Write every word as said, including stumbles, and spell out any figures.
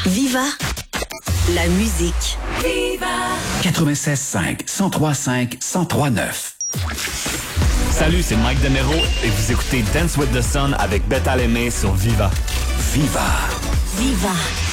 Viva la musique. Viva quatre-vingt-seize cinq, cent trois cinq, cent trois neuf. Salut, c'est Mike Demero et vous écoutez Dance with the Sun avec Beth Alemé sur Viva. Viva. Viva.